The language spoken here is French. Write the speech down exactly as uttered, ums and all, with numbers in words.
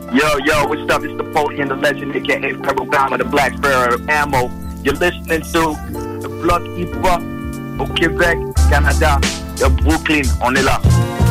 Yo, yo, what's up? It's Napoleon, the legend, aka Pharaoh Bama, the Black Sparrow Ammo. You're listening to the Block Hip Hop au Québec, Canada, de Brooklyn. On est là.